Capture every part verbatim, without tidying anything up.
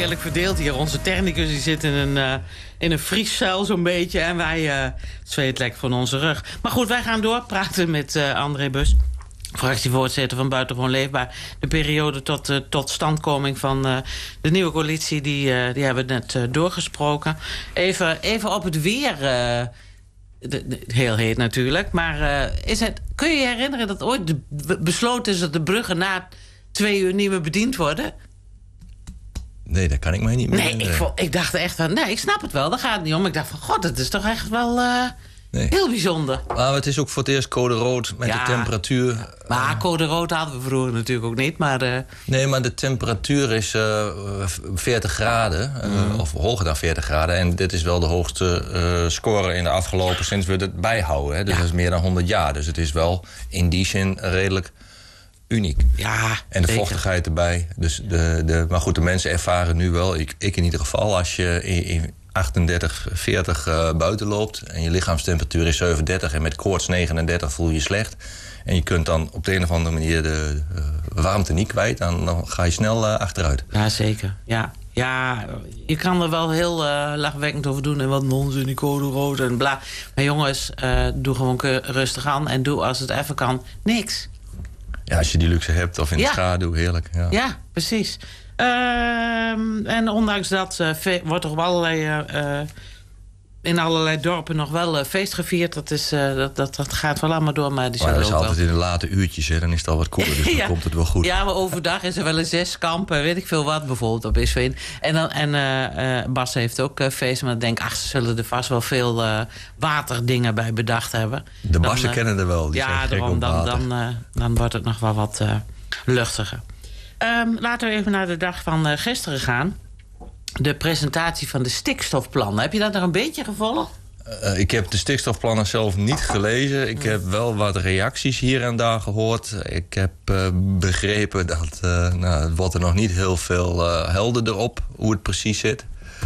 oneerlijk verdeeld hier. Onze technicus die zit in een, uh, in een vrieszuil zo'n beetje. En wij uh, zweet lekker van onze rug. Maar goed, wij gaan doorpraten met uh, André Bus, fractievoorzitter van Buitengewoon Leefbaar. De periode tot uh, totstandkoming van uh, de nieuwe coalitie, die, uh, die hebben we net uh, doorgesproken. Even, even op het weer. Uh, de, de, heel heet natuurlijk. Maar uh, is het, kun je je herinneren dat ooit de, besloten is dat de bruggen na twee uur niet meer bediend worden? Nee, dat kan ik mij niet meer Nee, herinneren. ik, vond, ik dacht echt van, nee, ik snap het wel, daar gaat het niet om. Ik dacht van, god, het is toch echt wel uh, nee. heel bijzonder. Maar het is ook voor het eerst code rood met ja, de temperatuur. Maar code rood hadden we vroeger natuurlijk ook niet. Maar uh, nee, maar de temperatuur is uh, veertig graden, uh, mm. of hoger dan veertig graden. En dit is wel de hoogste uh, score in de afgelopen, sinds we het bijhouden. Hè. Dus ja. dat is meer dan honderd jaar. Dus het is wel in die zin redelijk uniek. Ja, en de zeker. vochtigheid erbij. Dus de, de, maar goed, de mensen ervaren nu wel, ik, ik in ieder geval, als je in, in achtendertig, veertig uh, buiten loopt en je lichaamstemperatuur is zevenendertig en met koorts negenendertig voel je je slecht. En je kunt dan op de een of andere manier de uh, warmte niet kwijt, dan, dan ga je snel uh, achteruit. Ja, zeker. Ja. Ja, je kan er wel heel uh, lachwekkend over doen en wat nonsens, die code rood en bla. Maar jongens, uh, doe gewoon rustig aan en doe als het even kan niks. Ja, als je die luxe hebt of in de ja. schaduw, heerlijk. Ja, ja precies. Uh, en ondanks dat uh, fe- wordt er op allerlei, uh, in allerlei dorpen nog wel uh, feest gevierd. Dat, is, uh, dat, dat, dat gaat wel allemaal door. Maar, die maar dat is ook altijd wel. in de late uurtjes, hè. Dan is het al wat koeler, dus ja. dan komt het wel goed. Ja, maar overdag is er wel een zeskampen, weet ik veel wat, bijvoorbeeld op S V N. En, dan, en uh, uh, Bas heeft ook uh, feest, maar ik denk, ach, ze zullen er vast wel veel uh, waterdingen bij bedacht hebben. De Bassen uh, kennen er wel. Die ja, daarom, dan, dan, uh, dan wordt het nog wel wat uh, luchtiger. Um, laten we even naar de dag van uh, gisteren gaan. De presentatie van de stikstofplannen. Heb je dat nog een beetje gevolgd? Uh, ik heb de stikstofplannen zelf niet gelezen. Ik heb wel wat reacties hier en daar gehoord. Ik heb uh, begrepen dat uh, nou, het wordt er nog niet heel veel uh, helderder op hoe het precies zit.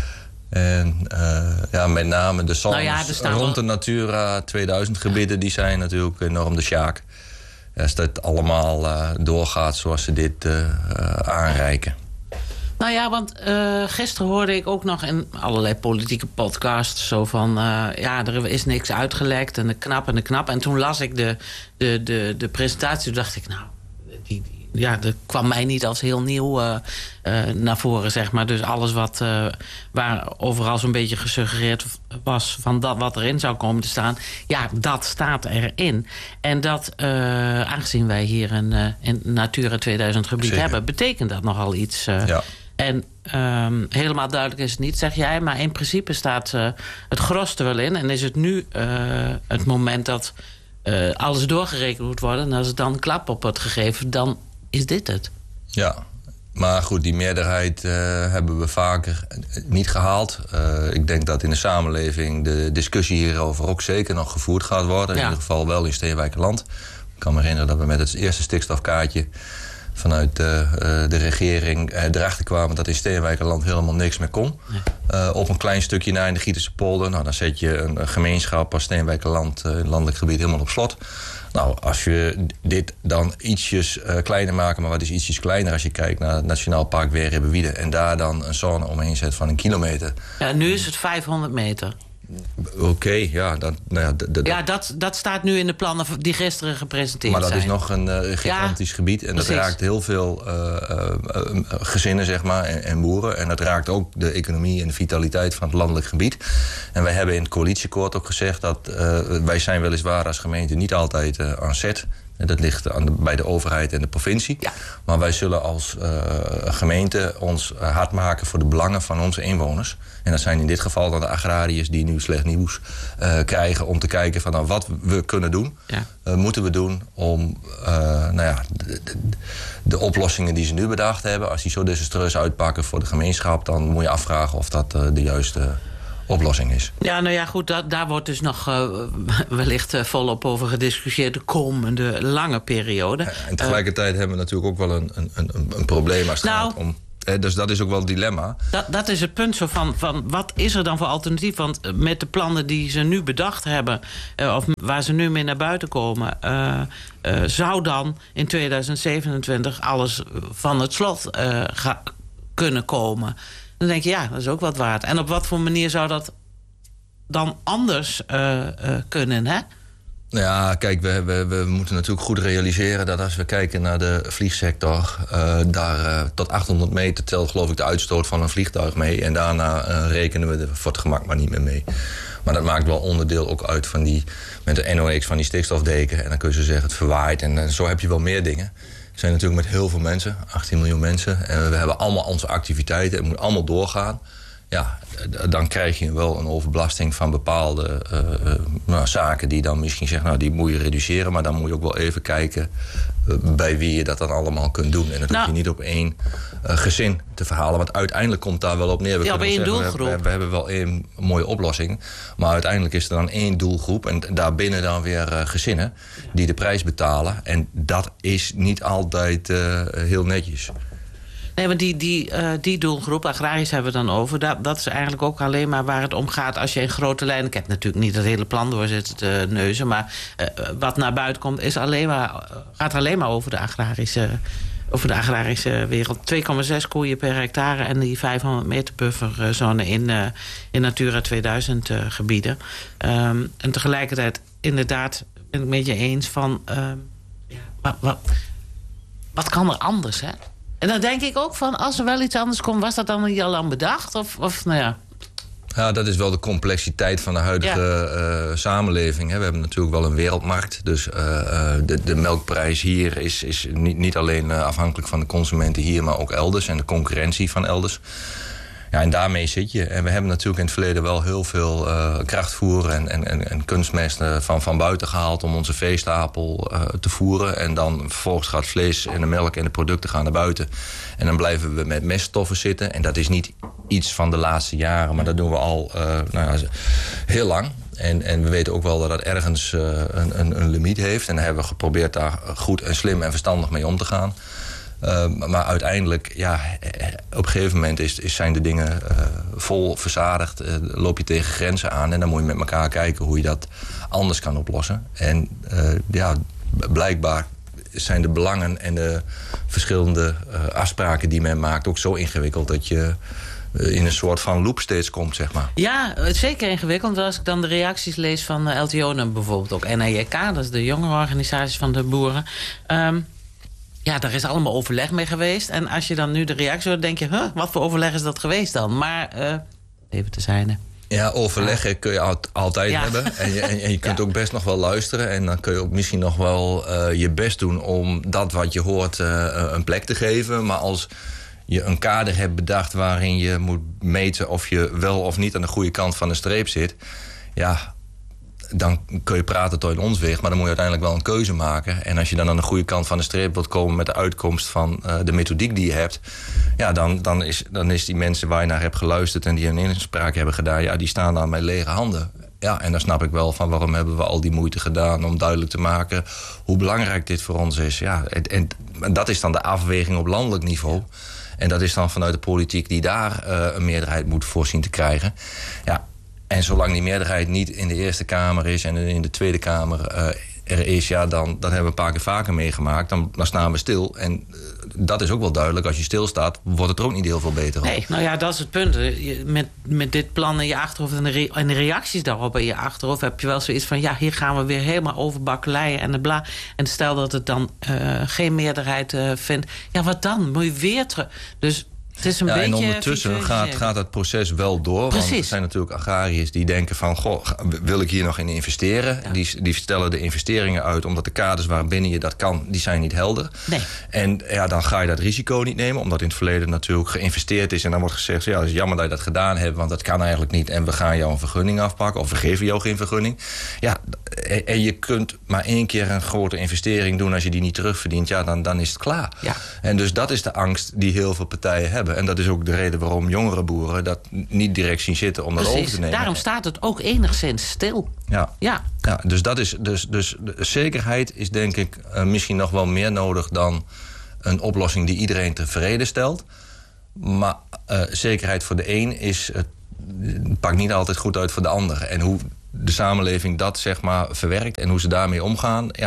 En uh, ja, met name de zones nou ja, rond de Natura tweeduizend gebieden, die zijn natuurlijk enorm de sjaak. Als dat allemaal uh, doorgaat zoals ze dit uh, uh, aanreiken. Nou ja, want uh, gisteren hoorde ik ook nog in allerlei politieke podcasts zo van, Uh, ja, er is niks uitgelekt en de knap en de knap. En toen las ik de, de, de, de presentatie, toen dacht ik, nou, die, ja, dat kwam mij niet als heel nieuw uh, uh, naar voren, zeg maar. Dus alles wat, uh, waar overal zo'n beetje gesuggereerd was van dat wat erin zou komen te staan, ja, dat staat erin. En dat, uh, aangezien wij hier een uh, in Natura tweeduizend gebied Zeker. hebben, betekent dat nogal iets. Uh, ja. En um, helemaal duidelijk is het niet, zeg jij, maar in principe staat uh, het gros er wel in. En is het nu uh, het moment dat uh, alles doorgerekend moet worden, en als het dan klap op wordt gegeven, dan is dit het. Ja, maar goed, die meerderheid uh, hebben we vaker niet gehaald. Uh, ik denk dat in de samenleving de discussie hierover ook zeker nog gevoerd gaat worden. Ja. In ieder geval wel in Steenwijkerland. Ik kan me herinneren dat we met het eerste stikstofkaartje vanuit uh, de regering uh, erachter kwamen dat in Steenwijkerland helemaal niks meer kon. Nee. Uh, op een klein stukje na in de Gieterse polder. Nou, dan zet je een, een gemeenschap als Steenwijkerland, uh, een landelijk gebied, helemaal op slot. Nou, als je dit dan ietsjes uh, kleiner maken, maar wat is ietsjes kleiner als je kijkt naar het Nationaal Park Weerhebbewiede en daar dan een zone omheen zet van een kilometer. Ja, nu is het vijfhonderd meter. Oké, okay, ja. Dat, nou ja, d- d- ja dat, dat staat nu in de plannen die gisteren gepresenteerd zijn. Maar dat zijn. is nog een uh, gigantisch ja, gebied. En precies. Dat raakt heel veel uh, uh, uh, gezinnen, zeg maar, en, en boeren. En dat raakt ook de economie en de vitaliteit van het landelijk gebied. En wij hebben in het coalitieakkoord ook gezegd dat uh, wij zijn weliswaar als gemeente niet altijd uh, aan zet. Dat ligt aan de, bij de overheid en de provincie. Ja. Maar wij zullen als uh, gemeente ons uh, hard maken voor de belangen van onze inwoners. En dat zijn in dit geval dan de agrariërs die nu slecht nieuws uh, krijgen om te kijken van nou, wat we kunnen doen. Ja. Uh, moeten we doen om uh, nou ja, de, de, de oplossingen die ze nu bedacht hebben, als die zo desastreus uitpakken voor de gemeenschap, dan moet je afvragen of dat uh, de juiste oplossing is. Ja, nou ja, goed, dat, daar wordt dus nog uh, wellicht uh, volop over gediscussieerd de komende lange periode. Ja, en tegelijkertijd uh, hebben we natuurlijk ook wel een, een, een, een probleem als het nou, gaat om. Eh, dus dat is ook wel het dilemma. Dat, dat is het punt zo van, van, wat is er dan voor alternatief? Want met de plannen die ze nu bedacht hebben, uh, of waar ze nu mee naar buiten komen, Uh, uh, zou dan in tweeduizend zevenentwintig alles van het slot uh, ga, kunnen komen. Dan denk je, ja, dat is ook wat waard. En op wat voor manier zou dat dan anders uh, uh, kunnen, hè? Ja, kijk, we, we, we moeten natuurlijk goed realiseren dat als we kijken naar de vliegsector, Uh, daar uh, tot achthonderd meter telt geloof ik de uitstoot van een vliegtuig mee. En daarna uh, rekenen we er voor het gemak maar niet meer mee. Maar dat maakt wel onderdeel ook uit van die, met de N O X van die stikstofdeken. En dan kun je zeggen, het verwaait. En uh, zo heb je wel meer dingen. We zijn natuurlijk met heel veel mensen, achttien miljoen mensen. En we hebben allemaal onze activiteiten. Het moet allemaal doorgaan. Ja, dan krijg je wel een overbelasting van bepaalde uh, nou, zaken die dan misschien zeggen, nou, die moet je reduceren. Maar dan moet je ook wel even kijken uh, bij wie je dat dan allemaal kunt doen. En dat nou, hoef je niet op één uh, gezin te verhalen. Want uiteindelijk komt daar wel op neer. We ja, bij één doelgroep. We hebben, we hebben wel één mooie oplossing. Maar uiteindelijk is er dan één doelgroep. En daarbinnen dan weer uh, gezinnen die de prijs betalen. En dat is niet altijd uh, heel netjes. Nee, maar die, die, uh, die doelgroep, agrarisch hebben we dan over. Dat, dat is eigenlijk ook alleen maar waar het om gaat als je in grote lijnen. Ik heb natuurlijk niet het hele plan door zitten te neuzen. Maar uh, wat naar buiten komt, is alleen maar, gaat alleen maar over de agrarische, over de agrarische wereld. twee komma zes koeien per hectare en die vijfhonderd meter bufferzone in, uh, in Natura tweeduizend uh, gebieden. Um, en tegelijkertijd, inderdaad, ben ik met je eens van Uh, ja, wat, wat, wat kan er anders, hè? En dan denk ik ook van, als er wel iets anders komt, was dat dan niet al lang bedacht? Of, of nou ja. Ja, dat is wel de complexiteit van de huidige ja. uh, samenleving. Hè. We hebben natuurlijk wel een wereldmarkt. Dus uh, de, de melkprijs hier is, is niet, niet alleen uh, afhankelijk van de consumenten hier, maar ook elders. En de concurrentie van elders. Ja, en daarmee zit je. En we hebben natuurlijk in het verleden wel heel veel uh, krachtvoer en, en, en kunstmest van, van buiten gehaald om onze veestapel uh, te voeren. En dan vervolgens gaat vlees en de melk en de producten gaan naar buiten. En dan blijven we met meststoffen zitten. En dat is niet iets van de laatste jaren, maar dat doen we al uh, nou ja, heel lang. En, en we weten ook wel dat dat ergens uh, een, een, een limiet heeft. En dan hebben we geprobeerd daar goed en slim en verstandig mee om te gaan. Uh, maar uiteindelijk, ja, op een gegeven moment is, is zijn de dingen uh, vol verzadigd. Uh, loop je tegen grenzen aan en dan moet je met elkaar kijken hoe je dat anders kan oplossen. En uh, ja, blijkbaar zijn de belangen en de verschillende uh, afspraken die men maakt ook zo ingewikkeld dat je uh, in een soort van loop steeds komt, zeg maar. Ja, zeker ingewikkeld. Want als ik dan de reacties lees van uh, L T O en bijvoorbeeld ook N A J K, dat is de jongerenorganisatie van de boeren. Um, Ja, daar is allemaal overleg mee geweest. En als je dan nu de reactie hoort, denk je, huh, wat voor overleg is dat geweest dan? Maar uh, even te zijn. Ja, overleggen ja. kun je altijd ja. hebben. En je, en, en je kunt ja. ook best nog wel luisteren. En dan kun je ook misschien nog wel uh, je best doen om dat wat je hoort uh, een plek te geven. Maar als je een kader hebt bedacht waarin je moet meten of je wel of niet aan de goede kant van de streep zit, ja, dan kun je praten tot in ons weg, maar dan moet je uiteindelijk wel een keuze maken. En als je dan aan de goede kant van de streep wilt komen met de uitkomst van uh, de methodiek die je hebt, ja, dan, dan, is, dan is die mensen waar je naar hebt geluisterd en die een inspraak hebben gedaan, ja, die staan daar met lege handen. Ja, en dan snap ik wel van waarom hebben we al die moeite gedaan om duidelijk te maken hoe belangrijk dit voor ons is. Ja, en, en dat is dan de afweging op landelijk niveau. En dat is dan vanuit de politiek die daar uh, een meerderheid moet voorzien te krijgen. Ja. En zolang die meerderheid niet in de Eerste Kamer is en in de Tweede Kamer uh, er is, ja, dan dat hebben we een paar keer vaker meegemaakt. Dan, dan staan we stil. En uh, dat is ook wel duidelijk. Als je stilstaat, wordt het er ook niet heel veel beter op. Nee, nou ja, dat is het punt. Met, met dit plan in je achterhoofd en de, re- en de reacties daarop in je achterhoofd heb je wel zoiets van, ja, hier gaan we weer helemaal over bakkeleien en de bla. En stel dat het dan uh, geen meerderheid uh, vindt. Ja, wat dan? Moet je weer terug. Dus het is een ja, beetje en ondertussen gaat, gaat het proces wel door. Precies. Want er zijn natuurlijk agrariërs die denken van, goh, wil ik hier nog in investeren? Ja. Die, die stellen de investeringen uit omdat de kaders waarbinnen je dat kan, die zijn niet helder. Nee. En ja, dan ga je dat risico niet nemen, omdat in het verleden natuurlijk geïnvesteerd is. En dan wordt gezegd, ja, het is jammer dat je dat gedaan hebt, want dat kan eigenlijk niet. En we gaan jou een vergunning afpakken, of we geven jou geen vergunning. Ja, en je kunt maar één keer een grote investering doen. Als je die niet terugverdient, ja, dan, dan is het klaar. Ja. En dus dat is de angst die heel veel partijen hebben. En dat is ook de reden waarom jongere boeren dat niet direct zien zitten om dat over te nemen. Daarom staat het ook enigszins stil. Ja, ja. ja dus, dat is, dus, dus de zekerheid is denk ik uh, misschien nog wel meer nodig dan een oplossing die iedereen tevreden stelt. Maar uh, zekerheid voor de een is, uh, pakt niet altijd goed uit voor de ander. En hoe de samenleving dat zeg maar verwerkt en hoe ze daarmee omgaan, ja, dat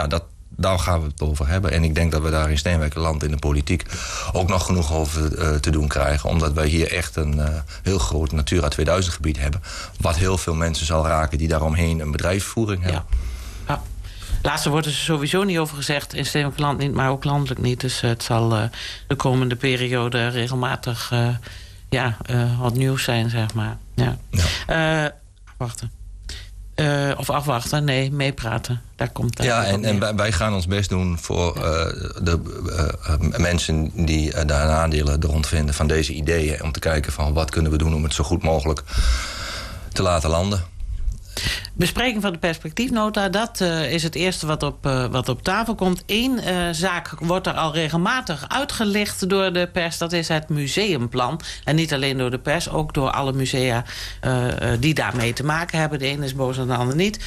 daar gaan we het over hebben. En ik denk dat we daar in Steenwijkerland in de politiek ook nog genoeg over uh, te doen krijgen. Omdat wij hier echt een uh, heel groot Natura tweeduizend gebied hebben. Wat heel veel mensen zal raken die daaromheen een bedrijfsvoering hebben. Ja. Ja. Laatste wordt er sowieso niet over gezegd. In Steenwijkerland niet, maar ook landelijk niet. Dus uh, het zal uh, de komende periode regelmatig uh, ja, uh, wat nieuws zijn, zeg maar. Ja. Ja. Uh, wachten. Uh, of afwachten, nee, meepraten. Daar komt dat. Ja, en, en wij gaan ons best doen voor uh, de uh, mensen die uh, daar nadelen rond vinden van deze ideeën. Om te kijken van wat kunnen we doen om het zo goed mogelijk te laten landen. Bespreking van de perspectiefnota, dat uh, is het eerste wat op, uh, wat op tafel komt. Eén uh, zaak wordt er al regelmatig uitgelicht door de pers. Dat is het museumplan. En niet alleen door de pers, ook door alle musea uh, uh, die daarmee te maken hebben. De ene is boos en de ander niet.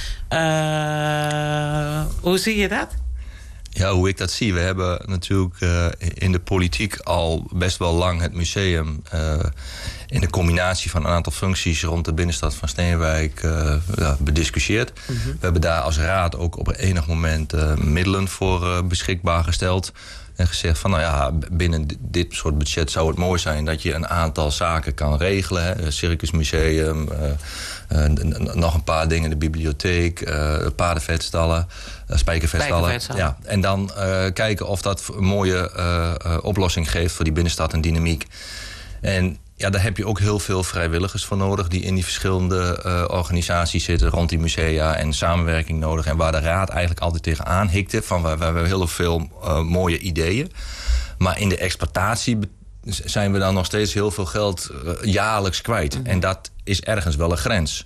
Uh, hoe zie je dat? Ja, hoe ik dat zie. We hebben natuurlijk uh, in de politiek al best wel lang het museum Uh, in de combinatie van een aantal functies rond de binnenstad van Steenwijk uh, ja, bediscussieerd. Mm-hmm. We hebben daar als raad ook op enig moment uh, middelen voor uh, beschikbaar gesteld. En gezegd van, nou ja, binnen dit soort budget zou het mooi zijn dat je een aantal zaken kan regelen. Hè. Circusmuseum, uh, uh, nog een paar dingen, de bibliotheek, uh, paardenvetstallen, uh, spijkervetstallen. Ja. En dan uh, kijken of dat een mooie uh, uh, oplossing geeft voor die binnenstad en dynamiek. En ja, daar heb je ook heel veel vrijwilligers voor nodig die in die verschillende uh, organisaties zitten rond die musea en samenwerking nodig. En waar de raad eigenlijk altijd tegenaan hikte van we, we hebben heel veel uh, mooie ideeën. Maar in de exploitatie zijn we dan nog steeds heel veel geld uh, jaarlijks kwijt. Mm-hmm. En dat is ergens wel een grens.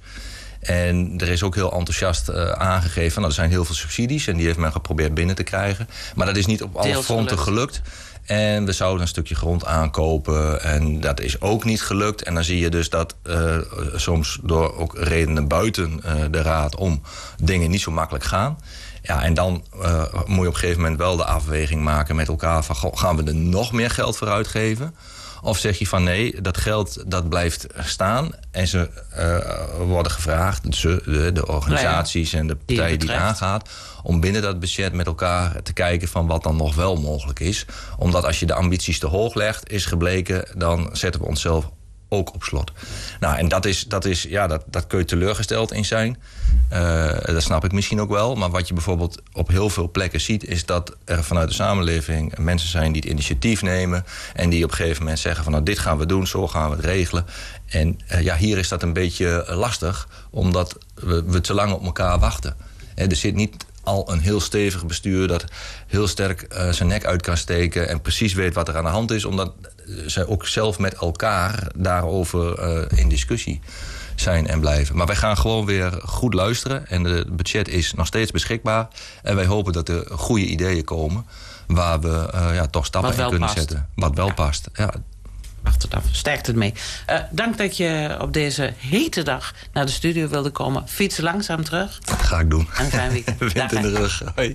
En er is ook heel enthousiast uh, aangegeven, nou, er zijn heel veel subsidies en die heeft men geprobeerd binnen te krijgen. Maar dat is niet op alle Deels fronten gelukt. gelukt. En we zouden een stukje grond aankopen. En dat is ook niet gelukt. En dan zie je dus dat uh, soms door ook redenen buiten uh, de raad om dingen niet zo makkelijk gaan. Ja, en dan uh, moet je op een gegeven moment wel de afweging maken met elkaar van, goh, gaan we er nog meer geld voor uitgeven? Of zeg je van nee, dat geld dat blijft staan. En ze uh, worden gevraagd, ze, de, de organisaties en de partijen die het aangaat, om binnen dat budget met elkaar te kijken van wat dan nog wel mogelijk is. Omdat als je de ambities te hoog legt, is gebleken, dan zetten we onszelf ook op slot. Nou, en dat is, dat is ja, dat, dat kun je teleurgesteld in zijn. Uh, dat snap ik misschien ook wel. Maar wat je bijvoorbeeld op heel veel plekken ziet, is dat er vanuit de samenleving mensen zijn die het initiatief nemen en die op een gegeven moment zeggen van nou, dit gaan we doen, zo gaan we het regelen. En uh, ja, hier is dat een beetje lastig, omdat we, we te lang op elkaar wachten. He, er zit niet al een heel stevig bestuur dat heel sterk uh, zijn nek uit kan steken en precies weet wat er aan de hand is, omdat zij ook zelf met elkaar daarover uh, in discussie zijn en blijven. Maar wij gaan gewoon weer goed luisteren en het budget is nog steeds beschikbaar en wij hopen dat er goede ideeën komen waar we uh, ja, toch stappen in kunnen past. zetten. Wat wel ja. past. Ja. Wacht het af, sterkt het mee. Uh, dank dat je op deze hete dag naar de studio wilde komen. Fiets langzaam terug. Dat ga ik doen. En een fijn weekend. Wind in de rug. Hoi.